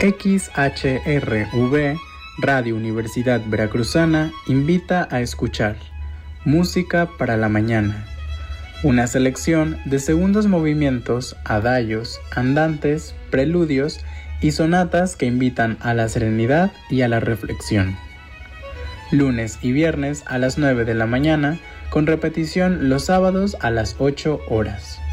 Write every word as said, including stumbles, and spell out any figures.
X H R V, Radio Universidad Veracruzana, invita a escuchar Música para la Mañana, una selección de segundos movimientos, adagio, andantes, preludios y sonatas que invitan a la serenidad y a la reflexión. Lunes y viernes a las nueve de la mañana, con repetición los sábados a las ocho horas.